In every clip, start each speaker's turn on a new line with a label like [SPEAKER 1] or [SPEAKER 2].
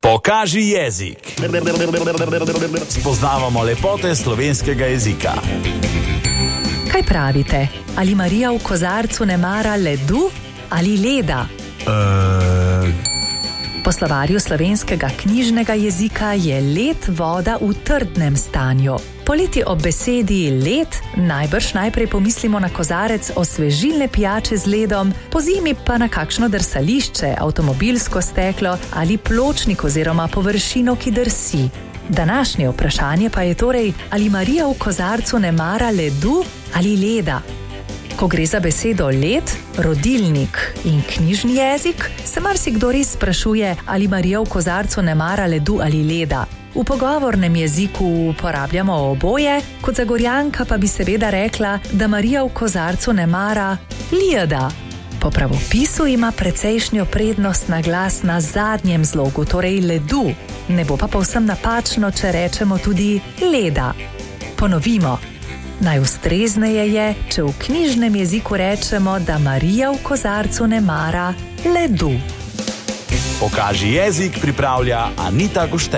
[SPEAKER 1] Pokaži jezik. Spoznavamo lepote slovenskega jezika.
[SPEAKER 2] Kaj pravite? Ali Marija v kozarcu ne mara ledu ali leda? Po slovarju slovenskega knjižnega jezika je led voda v trdnem stanju. Poleti ob besedi led najbrž najprej pomislimo na kozarec osvežilne pijače z ledom, pozimi pa na kakšno drsališče, avtomobilsko steklo ali pločnik oziroma površino, ki drsi. Današnje vprašanje pa je torej, ali Marija v kozarcu ne mara ledu ali leda. Ko gre za besedo led, rodilnik in knjižni jezik, se marsikdo res sprašuje, ali Marija v kozarcu ne mara ledu ali leda. V pogovornem jeziku uporabljamo oboje, kot Zagorjanka pa bi seveda rekla, da Marija v kozarcu ne mara leda. Po pravopisu ima precejšnjo prednost na glas na zadnjem zlogu, torej ledu. Ne bo pa povsem napačno, če rečemo tudi leda. Ponovimo. Najustrezneje je, če v knjižnem jeziku rečemo, da Marija v kozarcu ne mara ledu.
[SPEAKER 1] Pokaži jezik pripravlja Anita Gušte.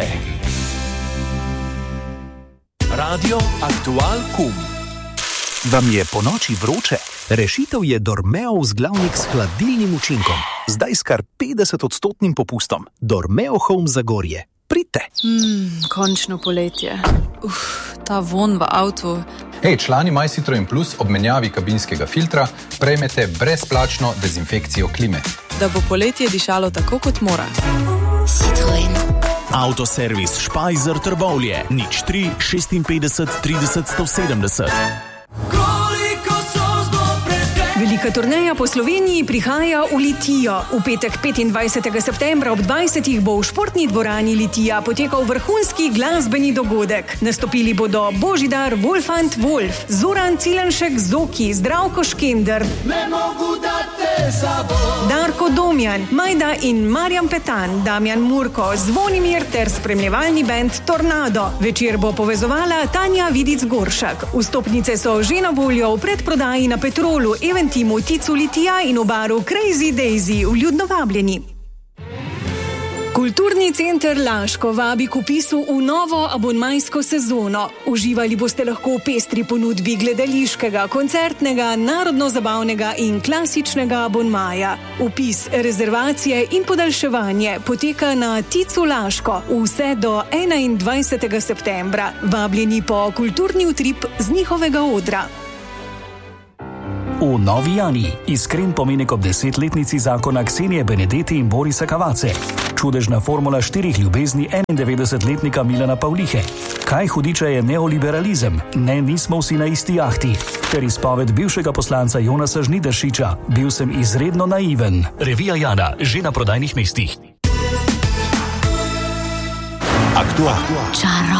[SPEAKER 3] Radio Aktual Kum.
[SPEAKER 4] Vam je po noči vroče? Rešitev je Dormeo vzglavnik s hladilnim učinkom. Zdaj s kar 50% popustom. Dormeo Home Zagorje. Pridite.
[SPEAKER 5] Končno poletje. Ta von v avtu.
[SPEAKER 6] Hej, člani MyCitroen Plus ob menjavi kabinskega filtra prejmete brezplačno dezinfekcijo klime.
[SPEAKER 5] Da bo poletje dišalo tako, kot mora.
[SPEAKER 7] Citroen.
[SPEAKER 1] Avtoservis Špajzer Trbovlje. 03 56 30 170.
[SPEAKER 8] Velika turneja po Sloveniji prihaja v Litijo. V petek 25. septembra ob 20. bo v športni dvorani Litija potekal vrhunski glasbeni dogodek. Nastopili bodo Božidar Wolfant Wolf, Zoran Cilenšek Zoki, Zdravko Škender, Darko Domjan, Majda in Marjan Petan, Damjan Murko, Zvonimir ter spremljevalni bend Tornado. Večer bo povezovala Tanja Vidic Goršak. Vstopnice so že na voljo v predprodaji na Petrolu, Eventimu, Ticu Litija in v baru Crazy Daisy, vljudno vabljeni. Kulturni center Laško vabi k vpisu v novo abonmajsko sezono. Uživali boste lahko v pestri ponudbi gledališkega, koncertnega, narodno-zabavnega in klasičnega abonmaja. Vpis, rezervacije in podaljševanje poteka na Ticu Laško vse do 21. septembra. Vabljeni po kulturni utrip z njihovega odra.
[SPEAKER 9] V Novi Jani iskren pomenek ob 10-letnici zakona Ksenije Benedeti in Borisa Kavace. Čudežna formula 4 ljubezni 91-letnika Milana Pavlihe. Kaj hudiča je neoliberalizem? Ne, nismo vsi na isti jahti. Ter izpoved bivšega poslanca Jonasa Žnidaršiča. Bil sem izredno naiven. Revija Jana, že na prodajnih mestih.
[SPEAKER 1] Aktual.